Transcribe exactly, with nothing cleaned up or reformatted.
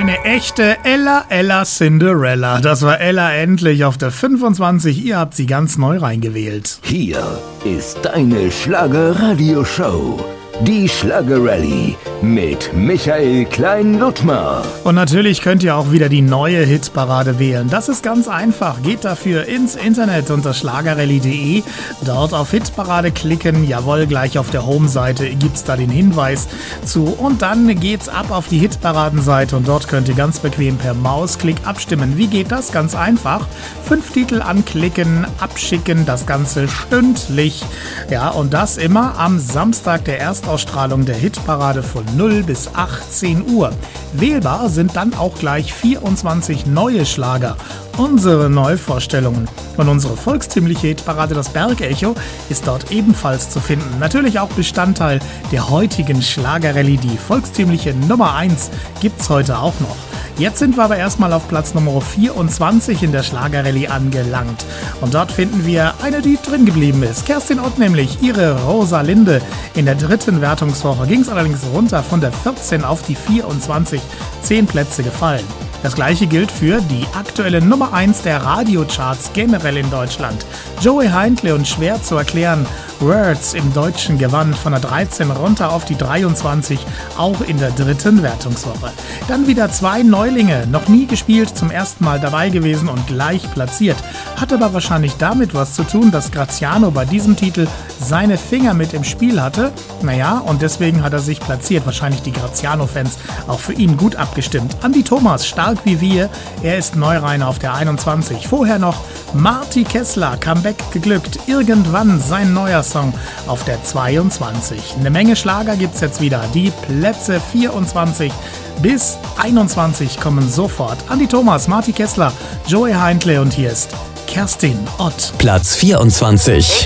Eine echte Ella Ella Cinderella. Das war Ella endlich auf der fünfundzwanzig. Ihr habt sie ganz neu reingewählt. Hier ist deine Schlager-Radio-Show. Die Schlager-Rallye mit Michael Klein-Ludmer. Und natürlich könnt ihr auch wieder die neue Hitparade wählen. Das ist ganz einfach. Geht dafür ins Internet unter schlagerrallye punkt de. Dort auf Hitparade klicken. Jawohl, gleich auf der Home-Seite gibt's da den Hinweis zu. Und dann geht's ab auf die Hitparadenseite und dort könnt ihr ganz bequem per Mausklick abstimmen. Wie geht das? Ganz einfach. Fünf Titel anklicken, abschicken, das Ganze stündlich. Ja, und das immer am Samstag der ersten Ausstrahlung der Hitparade von null bis achtzehn Uhr. Wählbar sind dann auch gleich vierundzwanzig neue Schlager. Unsere Neuvorstellungen. Und unsere volkstümliche Hitparade, das Bergecho, ist dort ebenfalls zu finden. Natürlich auch Bestandteil der heutigen Schlagerrallye. Die volkstümliche Nummer eins gibt's heute auch noch. Jetzt sind wir aber erstmal auf Platz Nummer vierundzwanzig in der Schlagerrallye angelangt. Und dort finden wir eine, die drin geblieben ist. Kerstin Ott nämlich, ihre Rosalinde. In der dritten Wertungswoche ging es allerdings runter von der vierzehn auf die vierundzwanzig. Zehn Plätze gefallen. Das gleiche gilt für die aktuelle Nummer eins der Radiocharts generell in Deutschland. Joey Heindle und schwer zu erklären, Words im deutschen Gewand von der dreizehn runter auf die dreiundzwanzig, auch in der dritten Wertungswoche. Dann wieder zwei Neulinge, noch nie gespielt, zum ersten Mal dabei gewesen und gleich platziert. Hat aber wahrscheinlich damit was zu tun, dass Graziano bei diesem Titel seine Finger mit im Spiel hatte. Naja, und deswegen hat er sich platziert. Wahrscheinlich die Graziano-Fans auch für ihn gut abgestimmt. Andi Thomas, stark wie wir, er ist Neureiner auf der einundzwanzig. Vorher noch Marty Kessler, Comeback geglückt. Irgendwann sein neuer Song auf der zweiundzwanzig. Eine Menge Schlager gibt's jetzt wieder. Die Plätze vierundzwanzig bis einundzwanzig kommen sofort. Andi Thomas, Marty Kessler, Joey Heindle und hier ist Kerstin Ott. Platz vierundzwanzig.